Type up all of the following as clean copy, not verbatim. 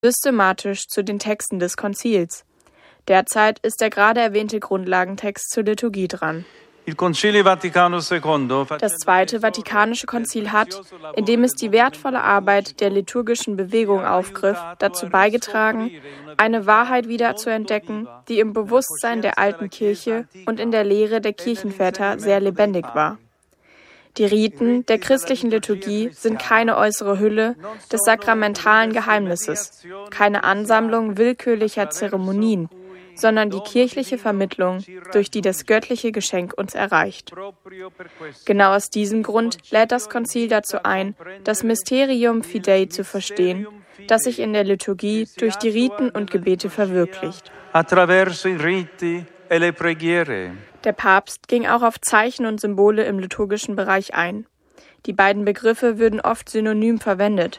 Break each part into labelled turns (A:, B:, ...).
A: systematisch zu den Texten des Konzils. Derzeit ist der gerade erwähnte Grundlagentext zur Liturgie dran. Das Zweite Vatikanische Konzil hat, indem es die wertvolle Arbeit der liturgischen Bewegung aufgriff, dazu beigetragen, eine Wahrheit wieder zu entdecken, die im Bewusstsein der alten Kirche und in der Lehre der Kirchenväter sehr lebendig war. Die Riten der christlichen Liturgie sind keine äußere Hülle des sakramentalen Geheimnisses, keine Ansammlung willkürlicher Zeremonien, sondern die kirchliche Vermittlung, durch die das göttliche Geschenk uns erreicht. Genau aus diesem Grund lädt das Konzil dazu ein, das Mysterium Fidei zu verstehen, das sich in der Liturgie durch die Riten und Gebete verwirklicht. Der Papst ging auch auf Zeichen und Symbole im liturgischen Bereich ein. Die beiden Begriffe würden oft synonym verwendet.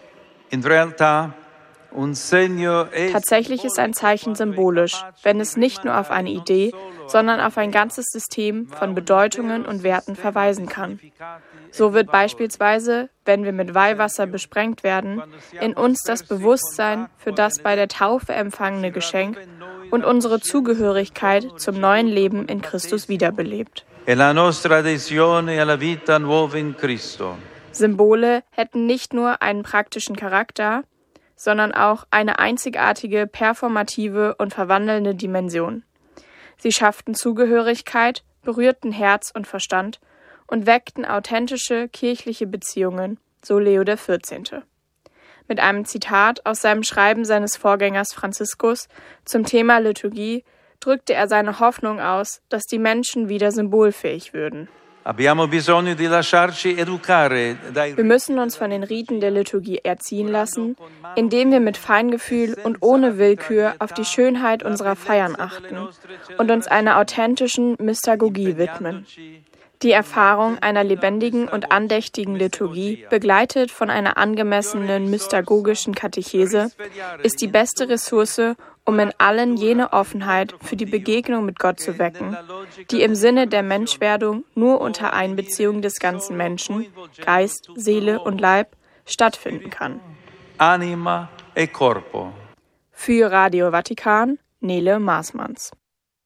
A: Tatsächlich ist ein Zeichen symbolisch, wenn es nicht nur auf eine Idee, sondern auf ein ganzes System von Bedeutungen und Werten verweisen kann. So wird beispielsweise, wenn wir mit Weihwasser besprengt werden, in uns das Bewusstsein für das bei der Taufe empfangene Geschenk und unsere Zugehörigkeit zum neuen Leben in Christus wiederbelebt. Symbole hätten nicht nur einen praktischen Charakter, sondern auch eine einzigartige, performative und verwandelnde Dimension. Sie schafften Zugehörigkeit, berührten Herz und Verstand und weckten authentische kirchliche Beziehungen, so Leo XIV. Mit einem Zitat aus seinem Schreiben seines Vorgängers Franziskus zum Thema Liturgie drückte er seine Hoffnung aus, dass die Menschen wieder symbolfähig würden. Wir müssen uns von den Riten der Liturgie erziehen lassen, indem wir mit Feingefühl und ohne Willkür auf die Schönheit unserer Feiern achten und uns einer authentischen Mystagogie widmen. Die Erfahrung einer lebendigen und andächtigen Liturgie, begleitet von einer angemessenen mystagogischen Katechese, ist die beste Ressource, um in allen jene Offenheit für die Begegnung mit Gott zu wecken, die im Sinne der Menschwerdung nur unter Einbeziehung des ganzen Menschen, Geist, Seele und Leib, stattfinden kann.
B: Anima e corpo.
A: Für Radio Vatikan, Nele Maasmanns.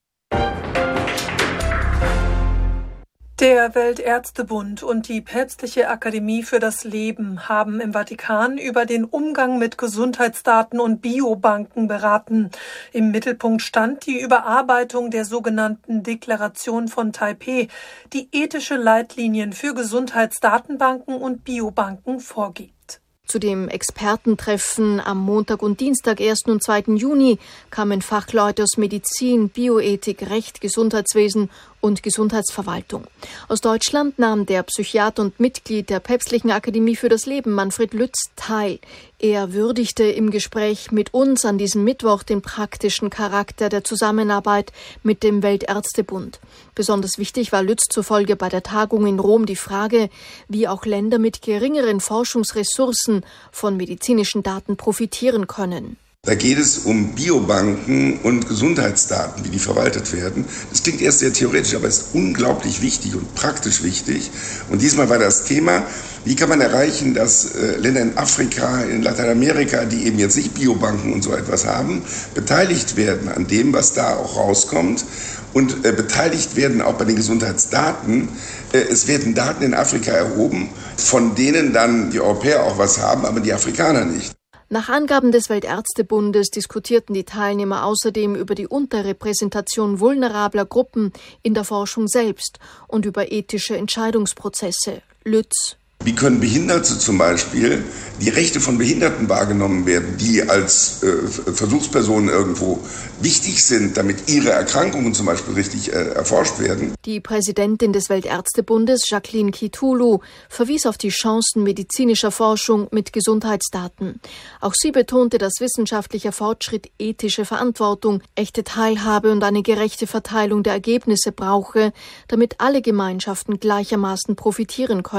C: Der Weltärztebund und die Päpstliche Akademie für das Leben haben im Vatikan über den Umgang mit Gesundheitsdaten und Biobanken beraten. Im Mittelpunkt stand die Überarbeitung der sogenannten Deklaration von Taipeh, die ethische Leitlinien für Gesundheitsdatenbanken und Biobanken vorgibt.
D: Zu dem Expertentreffen am Montag und Dienstag, 1. und 2. Juni, kamen Fachleute aus Medizin, Bioethik, Recht, Gesundheitswesen und Gesundheitsverwaltung. Aus Deutschland nahm der Psychiater und Mitglied der Päpstlichen Akademie für das Leben, Manfred Lütz, teil. Er würdigte im Gespräch mit uns an diesem Mittwoch den praktischen Charakter der Zusammenarbeit mit dem Weltärztebund. Besonders wichtig war Lütz zufolge bei der Tagung in Rom die Frage, wie auch Länder mit geringeren Forschungsressourcen von medizinischen Daten profitieren können.
E: Da geht es um Biobanken und Gesundheitsdaten, wie die verwaltet werden. Das klingt erst sehr theoretisch, aber ist unglaublich wichtig und praktisch wichtig. Und diesmal war das Thema, wie kann man erreichen, dass Länder in Afrika, in Lateinamerika, die eben jetzt nicht Biobanken und so etwas haben, beteiligt werden an dem, was da auch rauskommt. Und beteiligt werden auch bei den Gesundheitsdaten. Es werden Daten in Afrika erhoben, von denen dann die Europäer auch was haben, aber die Afrikaner nicht.
D: Nach Angaben des Weltärztebundes diskutierten die Teilnehmer außerdem über die Unterrepräsentation vulnerabler Gruppen in der Forschung selbst und über ethische Entscheidungsprozesse. Lütz:
E: Wie können Behinderte zum Beispiel, die Rechte von Behinderten wahrgenommen werden, die als Versuchspersonen irgendwo wichtig sind, damit ihre Erkrankungen zum Beispiel richtig erforscht werden?
D: Die Präsidentin des Weltärztebundes, Jacqueline Kitulu, verwies auf die Chancen medizinischer Forschung mit Gesundheitsdaten. Auch sie betonte, dass wissenschaftlicher Fortschritt ethische Verantwortung, echte Teilhabe und eine gerechte Verteilung der Ergebnisse brauche, damit alle Gemeinschaften gleichermaßen profitieren können.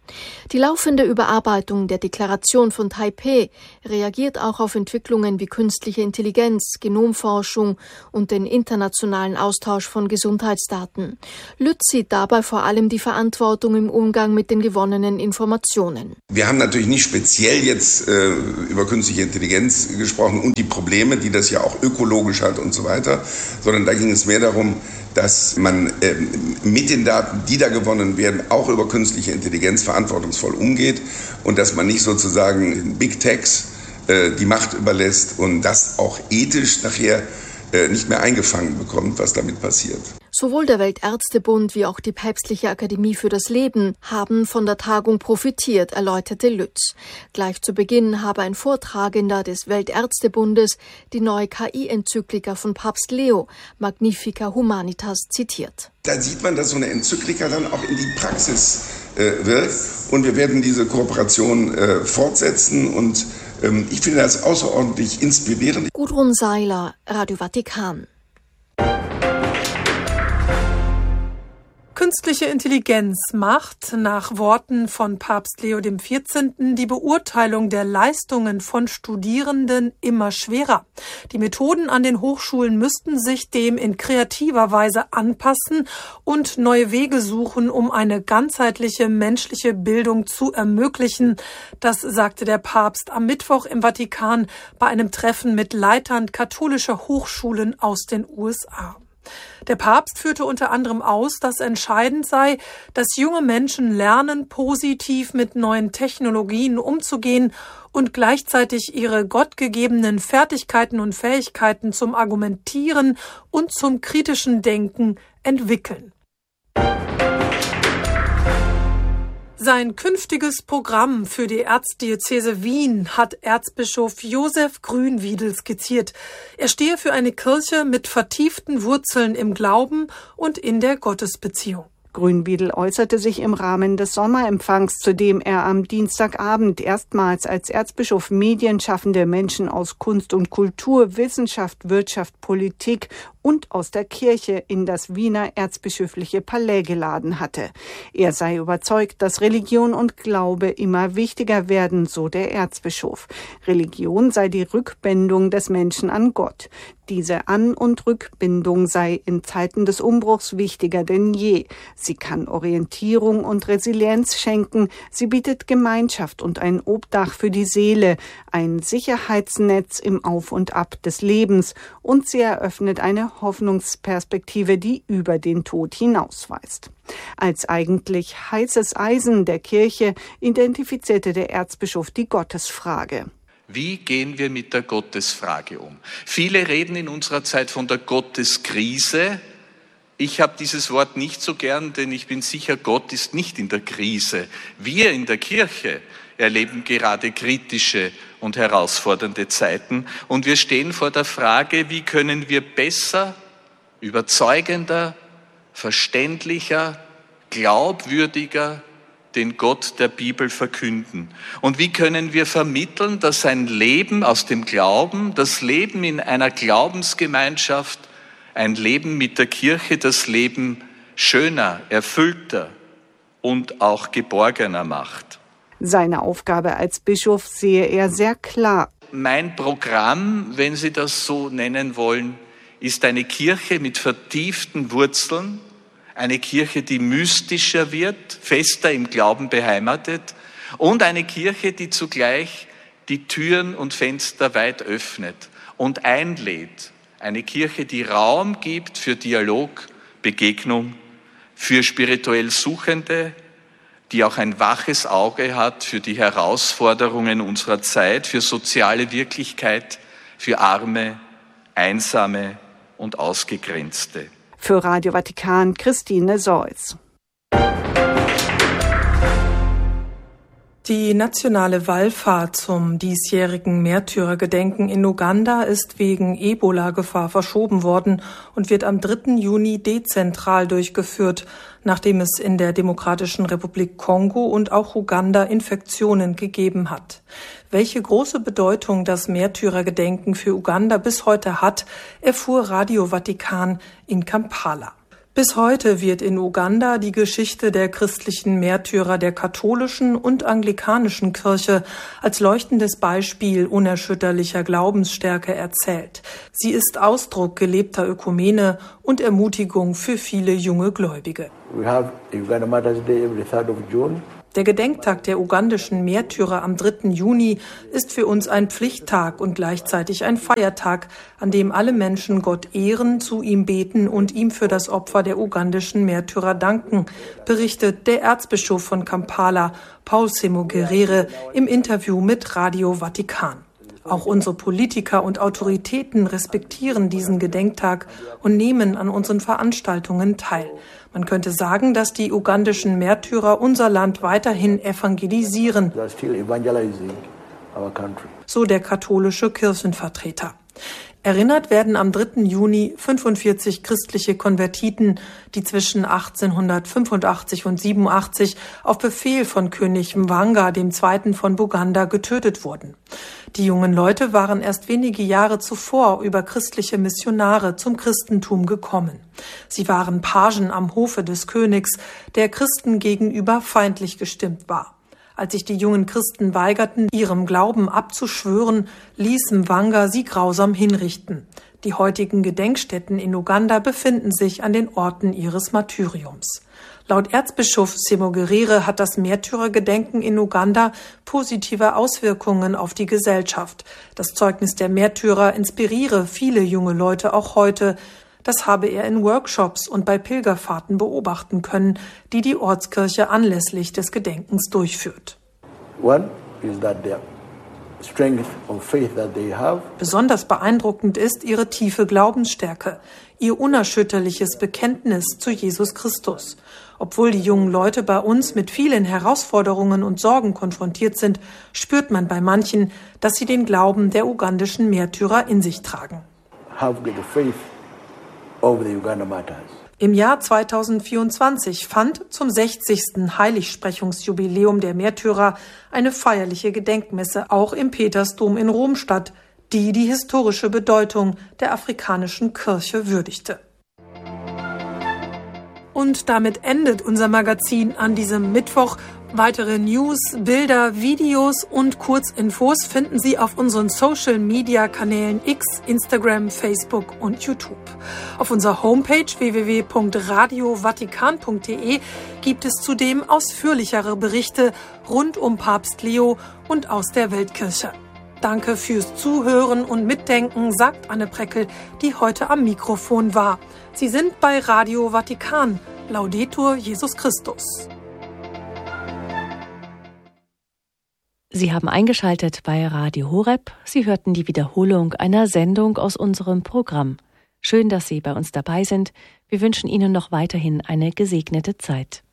D: Die laufende Überarbeitung der Deklaration von Taipeh reagiert auch auf Entwicklungen wie künstliche Intelligenz, Genomforschung und den internationalen Austausch von Gesundheitsdaten. Lütz sieht dabei vor allem die Verantwortung im Umgang mit den gewonnenen Informationen.
E: Wir haben natürlich nicht speziell jetzt über künstliche Intelligenz gesprochen und die Probleme, die das ja auch ökologisch hat und so weiter, sondern da ging es mehr darum, dass man mit den Daten, die da gewonnen werden, auch über künstliche Intelligenz verantwortungsvoll umgeht und dass man nicht sozusagen den Big Techs die Macht überlässt und das auch ethisch nachher nicht mehr eingefangen bekommt, was damit passiert.
D: Sowohl der Weltärztebund wie auch die Päpstliche Akademie für das Leben haben von der Tagung profitiert, erläuterte Lütz. Gleich zu Beginn habe ein Vortragender des Weltärztebundes die neue KI-Enzyklika von Papst Leo, Magnificat Humanitas, zitiert.
E: Da sieht man, dass so eine Enzyklika dann auch in die Praxis wirkt und wir werden diese Kooperation fortsetzen und ich finde das außerordentlich inspirierend.
D: Gudrun Seiler, Radio Vatikan.
C: Künstliche Intelligenz macht nach Worten von Papst Leo XIV. Die Beurteilung der Leistungen von Studierenden immer schwerer. Die Methoden an den Hochschulen müssten sich dem in kreativer Weise anpassen und neue Wege suchen, um eine ganzheitliche menschliche Bildung zu ermöglichen. Das sagte der Papst am Mittwoch im Vatikan bei einem Treffen mit Leitern katholischer Hochschulen aus den USA. Der Papst führte unter anderem aus, dass entscheidend sei, dass junge Menschen lernen, positiv mit neuen Technologien umzugehen und gleichzeitig ihre gottgegebenen Fertigkeiten und Fähigkeiten zum Argumentieren und zum kritischen Denken entwickeln. Sein künftiges Programm für die Erzdiözese Wien hat Erzbischof Josef Grünwiedel skizziert. Er stehe für eine Kirche mit vertieften Wurzeln im Glauben und in der Gottesbeziehung.
F: Grünwiedel äußerte sich im Rahmen des Sommerempfangs, zu dem er am Dienstagabend erstmals als Erzbischof medienschaffende Menschen aus Kunst und Kultur, Wissenschaft, Wirtschaft, Politik und aus der Kirche in das Wiener Erzbischöfliche Palais geladen hatte. Er sei überzeugt, dass Religion und Glaube immer wichtiger werden, so der Erzbischof. Religion sei die Rückbindung des Menschen an Gott. Diese An- und Rückbindung sei in Zeiten des Umbruchs wichtiger denn je. Sie kann Orientierung und Resilienz schenken. Sie bietet Gemeinschaft und ein Obdach für die Seele, ein Sicherheitsnetz im Auf und Ab des Lebens und sie eröffnet eine Hoffnungsperspektive, die über den Tod hinausweist. Als eigentlich heißes Eisen der Kirche identifizierte der Erzbischof die Gottesfrage.
B: Wie gehen wir mit der Gottesfrage um? Viele reden in unserer Zeit von der Gotteskrise. Ich habe dieses Wort nicht so gern, denn ich bin sicher, Gott ist nicht in der Krise. Wir in der Kirche erleben gerade kritische und herausfordernde Zeiten und wir stehen vor der Frage, wie können wir besser, überzeugender, verständlicher, glaubwürdiger den Gott der Bibel verkünden. Und wie können wir vermitteln, dass ein Leben aus dem Glauben, das Leben in einer Glaubensgemeinschaft, ein Leben mit der Kirche, das Leben schöner, erfüllter und auch geborgener macht.
F: Seine Aufgabe als Bischof sehe er sehr klar.
B: Mein Programm, wenn Sie das so nennen wollen, ist eine Kirche mit vertieften Wurzeln, eine Kirche, die mystischer wird, fester im Glauben beheimatet und eine Kirche, die zugleich die Türen und Fenster weit öffnet und einlädt. Eine Kirche, die Raum gibt für Dialog, Begegnung, für spirituell Suchende, die auch ein waches Auge hat für die Herausforderungen unserer Zeit, für soziale Wirklichkeit, für Arme, Einsame und Ausgegrenzte.
F: Für Radio Vatikan Christine Seuss.
C: Die nationale Wallfahrt zum diesjährigen Märtyrergedenken in Uganda ist wegen Ebola-Gefahr verschoben worden und wird am 3. Juni dezentral durchgeführt, nachdem es in der Demokratischen Republik Kongo und auch Uganda Infektionen gegeben hat. Welche große Bedeutung das Märtyrergedenken für Uganda bis heute hat, erfuhr Radio Vatikan in Kampala. Bis heute wird in Uganda die Geschichte der christlichen Märtyrer der katholischen und anglikanischen Kirche als leuchtendes Beispiel unerschütterlicher Glaubensstärke erzählt. Sie ist Ausdruck gelebter Ökumene und Ermutigung für viele junge Gläubige. Der Gedenktag der ugandischen Märtyrer am 3. Juni ist für uns ein Pflichttag und gleichzeitig ein Feiertag, an dem alle Menschen Gott ehren, zu ihm beten und ihm für das Opfer der ugandischen Märtyrer danken, berichtet der Erzbischof von Kampala, Paul Semogerere, im Interview mit Radio Vatikan. Auch unsere Politiker und Autoritäten respektieren diesen Gedenktag und nehmen an unseren Veranstaltungen teil. Man könnte sagen, dass die ugandischen Märtyrer unser Land weiterhin evangelisieren, so der katholische Kirchenvertreter. Erinnert werden am 3. Juni 45 christliche Konvertiten, die zwischen 1885 und 87 auf Befehl von König Mwanga II. Von Buganda getötet wurden. Die jungen Leute waren erst wenige Jahre zuvor über christliche Missionare zum Christentum gekommen. Sie waren Pagen am Hofe des Königs, der Christen gegenüber feindlich gestimmt war. Als sich die jungen Christen weigerten, ihrem Glauben abzuschwören, ließ Mwanga sie grausam hinrichten. Die heutigen Gedenkstätten in Uganda befinden sich an den Orten ihres Martyriums. Laut Erzbischof Semogerere hat das Märtyrergedenken in Uganda positive Auswirkungen auf die Gesellschaft. Das Zeugnis der Märtyrer inspiriere viele junge Leute auch heute. Das habe er in Workshops und bei Pilgerfahrten beobachten können, die die Ortskirche anlässlich des Gedenkens durchführt. Besonders beeindruckend ist ihre tiefe Glaubensstärke, ihr unerschütterliches Bekenntnis zu Jesus Christus. Obwohl die jungen Leute bei uns mit vielen Herausforderungen und Sorgen konfrontiert sind, spürt man bei manchen, dass sie den Glauben der ugandischen Märtyrer in sich tragen. Im Jahr 2024 fand zum 60. Heiligsprechungsjubiläum der Märtyrer eine feierliche Gedenkmesse auch im Petersdom in Rom statt, die die historische Bedeutung der afrikanischen Kirche würdigte. Und damit endet unser Magazin an diesem Mittwoch. Weitere News, Bilder, Videos und Kurzinfos finden Sie auf unseren Social-Media-Kanälen X, Instagram, Facebook und YouTube. Auf unserer Homepage www.radiovatikan.de gibt es zudem ausführlichere Berichte rund um Papst Leo und aus der Weltkirche. Danke fürs Zuhören und Mitdenken, sagt Anne Preckel, die heute am Mikrofon war. Sie sind bei Radio Vatikan. Laudetur Jesus Christus.
G: Sie haben eingeschaltet bei Radio Horeb. Sie hörten die Wiederholung einer Sendung aus unserem Programm. Schön, dass Sie bei uns dabei sind. Wir wünschen Ihnen noch weiterhin eine gesegnete Zeit.